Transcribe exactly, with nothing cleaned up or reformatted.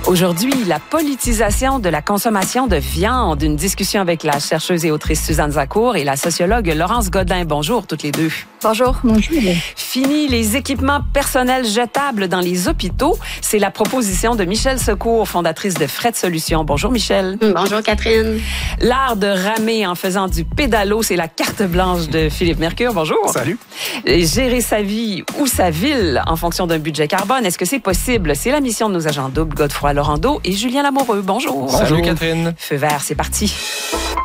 Aujourd'hui, la politisation de la consommation de viande. Une discussion avec la chercheuse et autrice Suzanne Zacour et la sociologue Laurence Godin. Bonjour toutes les deux. Bonjour. Bonjour. Fini les équipements personnels jetables dans les hôpitaux. C'est la proposition de Michèle Secours, fondatrice de Fret Solutions. Bonjour Michèle. Bonjour Catherine. L'art de ramer en faisant du pédalo, c'est la carte blanche de Philippe Mercure. Bonjour. Salut. Gérer sa vie ou sa ville en fonction d'un budget carbone, est-ce que c'est possible? C'est la mission de nos agents doubles, Godefroy Laurando et Julien Lamoureux. Bonjour. Salut Catherine. Feu vert, c'est parti.